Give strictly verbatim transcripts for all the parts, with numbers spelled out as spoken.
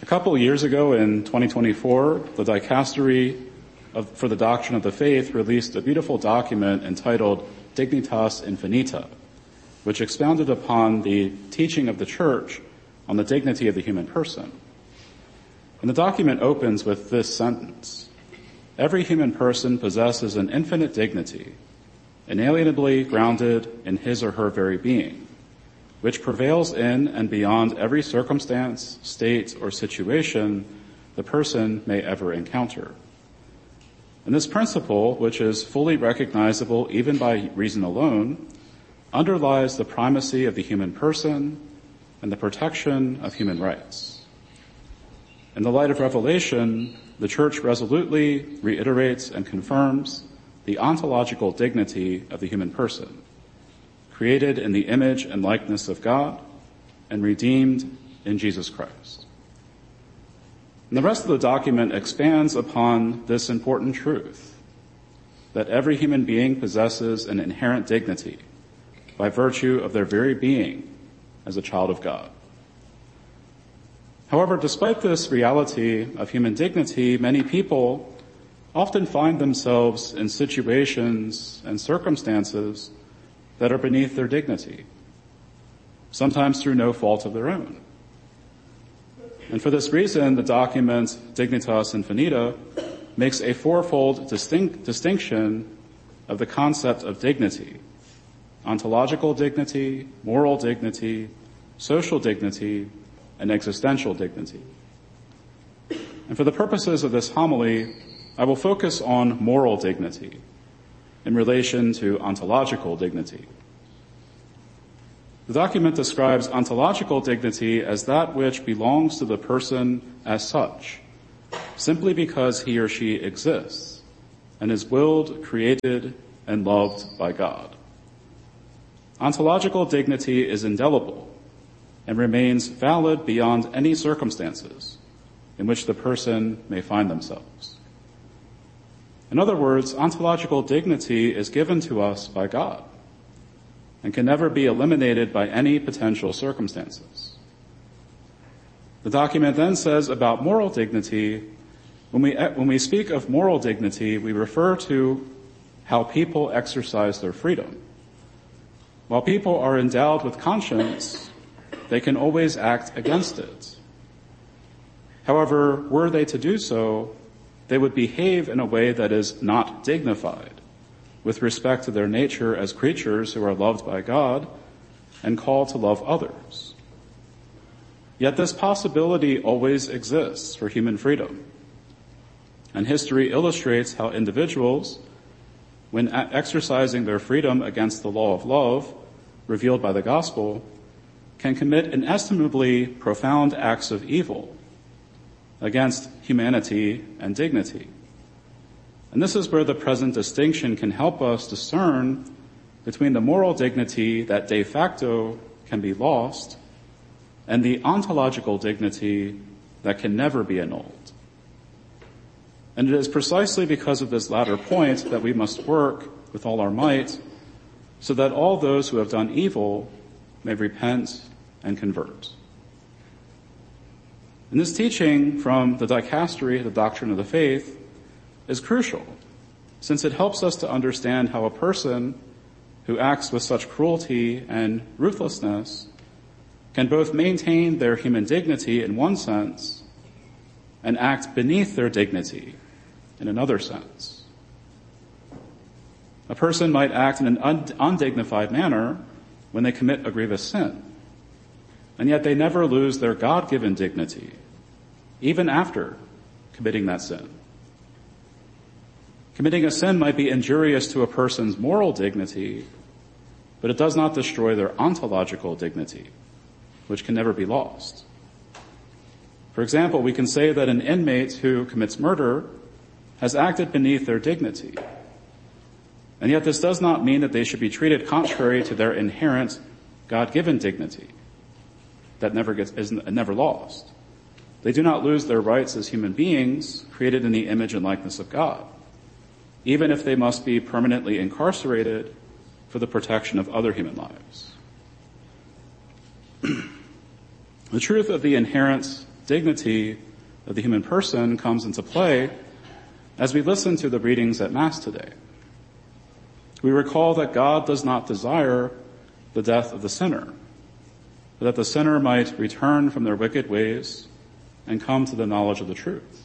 A couple of years ago in twenty twenty-four, the Dicastery of, for the Doctrine of the Faith released a beautiful document entitled Dignitas Infinita, which expounded upon the teaching of the Church on the dignity of the human person. And the document opens with this sentence: every human person possesses an infinite dignity, inalienably grounded in his or her very being, which prevails in and beyond every circumstance, state, or situation the person may ever encounter. And this principle, which is fully recognizable even by reason alone, underlies the primacy of the human person and the protection of human rights. In the light of Revelation, the Church resolutely reiterates and confirms the ontological dignity of the human person, created in the image and likeness of God and redeemed in Jesus Christ. And the rest of the document expands upon this important truth, that every human being possesses an inherent dignity by virtue of their very being as a child of God. However, despite this reality of human dignity, many people often find themselves in situations and circumstances that are beneath their dignity, sometimes through no fault of their own. And for this reason, the document Dignitas Infinita makes a fourfold distinct distinction of the concept of dignity: ontological dignity, moral dignity, social dignity, and existential dignity. And for the purposes of this homily, I will focus on moral dignity in relation to ontological dignity. The document describes ontological dignity as that which belongs to the person as such, simply because he or she exists and is willed, created, and loved by God. Ontological dignity is indelible and remains valid beyond any circumstances in which the person may find themselves. In other words, ontological dignity is given to us by God and can never be eliminated by any potential circumstances. The document then says about moral dignity, when we, when we speak of moral dignity, we refer to how people exercise their freedom. While people are endowed with conscience, they can always act against it. However, were they to do so, they would behave in a way that is not dignified with respect to their nature as creatures who are loved by God and called to love others. Yet this possibility always exists for human freedom. And history illustrates how individuals, when exercising their freedom against the law of love revealed by the gospel, can commit inestimably profound acts of evil against humanity and dignity. And this is where the present distinction can help us discern between the moral dignity that de facto can be lost and the ontological dignity that can never be annulled. And it is precisely because of this latter point that we must work with all our might so that all those who have done evil may repent and convert. And this teaching from the Dicastery, the Doctrine of the Faith, is crucial, since it helps us to understand how a person who acts with such cruelty and ruthlessness can both maintain their human dignity in one sense and act beneath their dignity in another sense. A person might act in an un- undignified manner when they commit a grievous sin, and yet they never lose their God-given dignity, even after committing that sin. Committing a sin might be injurious to a person's moral dignity, but it does not destroy their ontological dignity, which can never be lost. For example, we can say that an inmate who commits murder has acted beneath their dignity, and yet this does not mean that they should be treated contrary to their inherent God-given dignity that never gets is never lost. They do not lose their rights as human beings created in the image and likeness of God, even if they must be permanently incarcerated for the protection of other human lives. The truth of the inherent dignity of the human person comes into play as we listen to the readings at Mass today. We recall that God does not desire the death of the sinner, but that the sinner might return from their wicked ways and come to the knowledge of the truth.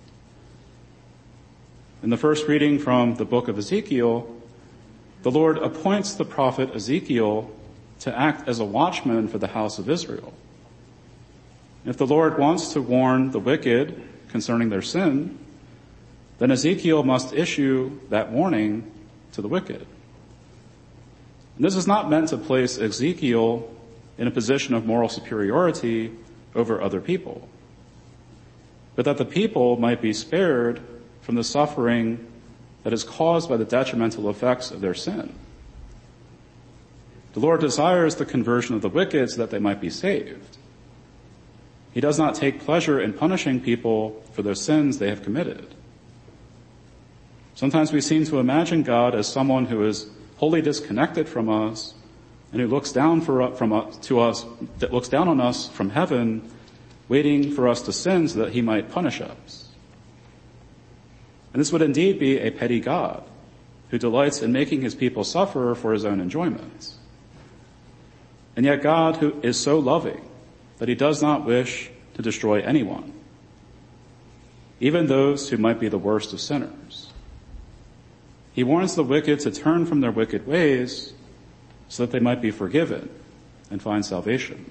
In the first reading from the book of Ezekiel, the Lord appoints the prophet Ezekiel to act as a watchman for the house of Israel. If the Lord wants to warn the wicked concerning their sin, then Ezekiel must issue that warning to the wicked. And this is not meant to place Ezekiel in a position of moral superiority over other people, but that the people might be spared from the suffering that is caused by the detrimental effects of their sin. The Lord desires the conversion of the wicked so that they might be saved. He does not take pleasure in punishing people for their sins they have committed. Sometimes we seem to imagine God as someone who is wholly disconnected from us and who looks down for, from us, to us, that looks down on us from heaven, waiting for us to sin so that he might punish us. And this would indeed be a petty God who delights in making his people suffer for his own enjoyments. And yet God who is so loving that he does not wish to destroy anyone, even those who might be the worst of sinners. He warns the wicked to turn from their wicked ways so that they might be forgiven and find salvation.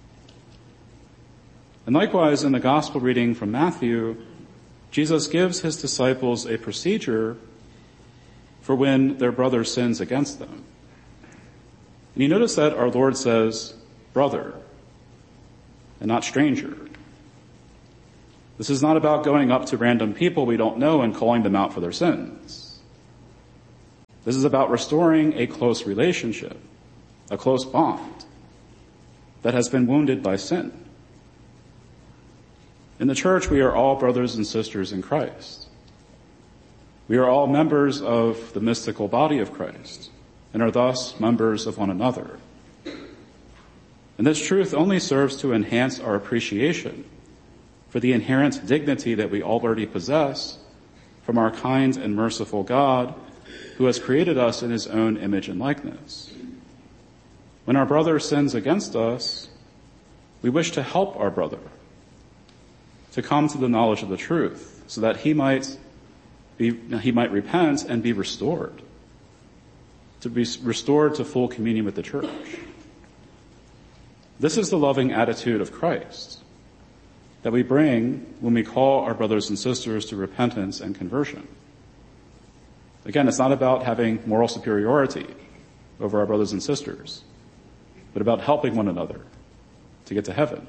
And likewise, in the gospel reading from Matthew, Jesus gives his disciples a procedure for when their brother sins against them. And you notice that our Lord says, brother, and not stranger. This is not about going up to random people we don't know and calling them out for their sins. This is about restoring a close relationship, a close bond that has been wounded by sin. In the church, we are all brothers and sisters in Christ. We are all members of the mystical body of Christ and are thus members of one another. And this truth only serves to enhance our appreciation for the inherent dignity that we already possess from our kind and merciful God who has created us in his own image and likeness. When our brother sins against us, we wish to help our brother to come to the knowledge of the truth so that he might be, he might repent and be restored, to be restored to full communion with the church. This is the loving attitude of Christ that we bring when we call our brothers and sisters to repentance and conversion. Again, it's not about having moral superiority over our brothers and sisters, but about helping one another to get to heaven.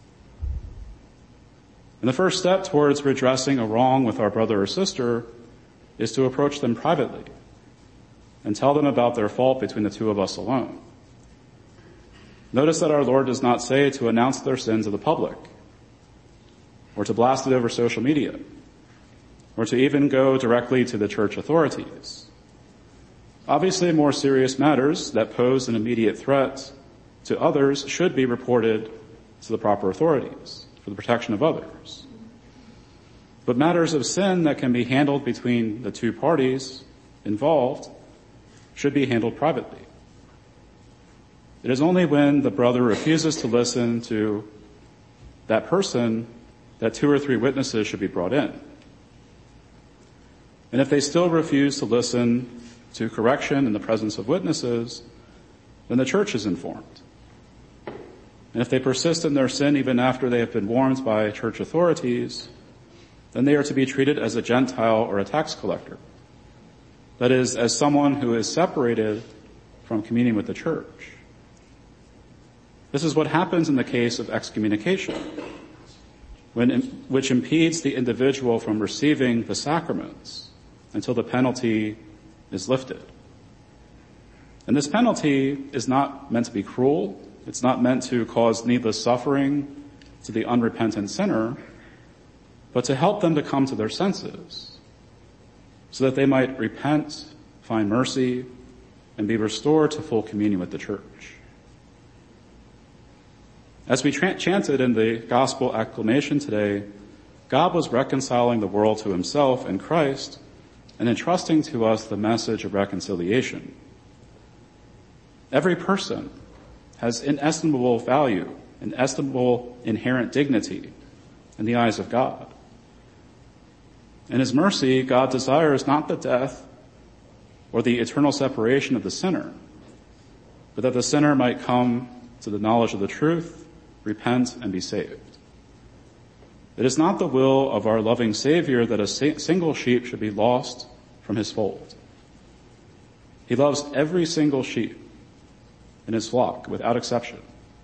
And the first step towards redressing a wrong with our brother or sister is to approach them privately and tell them about their fault between the two of us alone. Notice that our Lord does not say to announce their sin to the public, or to blast it over social media, or to even go directly to the church authorities. Obviously, more serious matters that pose an immediate threat to others should be reported to the proper authorities for the protection of others. But matters of sin that can be handled between the two parties involved should be handled privately. It is only when the brother refuses to listen to that person that two or three witnesses should be brought in. And if they still refuse to listen to correction in the presence of witnesses, then the church is informed. And if they persist in their sin even after they have been warned by church authorities, then they are to be treated as a Gentile or a tax collector. That is, as someone who is separated from communion with the church. This is what happens in the case of excommunication, when, which impedes the individual from receiving the sacraments until the penalty is lifted. And this penalty is not meant to be cruel. It's not meant to cause needless suffering to the unrepentant sinner, but to help them to come to their senses so that they might repent, find mercy, and be restored to full communion with the church. As we tra- chanted in the gospel acclamation today, God was reconciling the world to himself in Christ and entrusting to us the message of reconciliation. Every person has inestimable value, inestimable inherent dignity in the eyes of God. In his mercy, God desires not the death or the eternal separation of the sinner, but that the sinner might come to the knowledge of the truth, repent, and be saved. It is not the will of our loving Savior that a single sheep should be lost from his fold. He loves every single sheep in his flock without exception.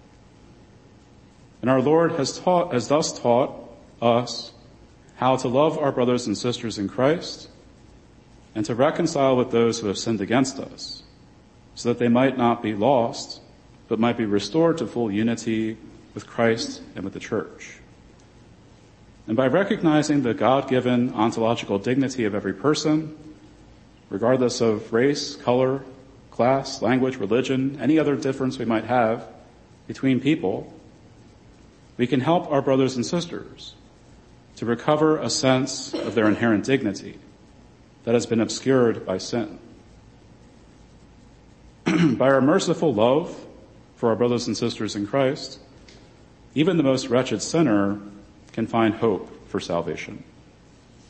And our Lord has taught, has thus taught us how to love our brothers and sisters in Christ and to reconcile with those who have sinned against us, so that they might not be lost, but might be restored to full unity with Christ and with the church. And by recognizing the God-given ontological dignity of every person, regardless of race, color, class, language, religion, any other difference we might have between people, we can help our brothers and sisters to recover a sense of their inherent dignity that has been obscured by sin. By our merciful love for our brothers and sisters in Christ, even the most wretched sinner can find hope for salvation.